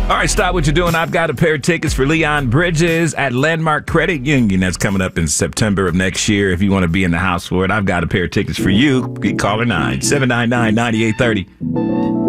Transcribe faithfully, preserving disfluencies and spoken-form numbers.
All right, stop what you're doing. I've got a pair of tickets for Leon Bridges at Landmark Credit Union. That's coming up in September of next year. If you want to be in the house for it, I've got a pair of tickets for you. Call her nine seven nine nine, nine eight three zero.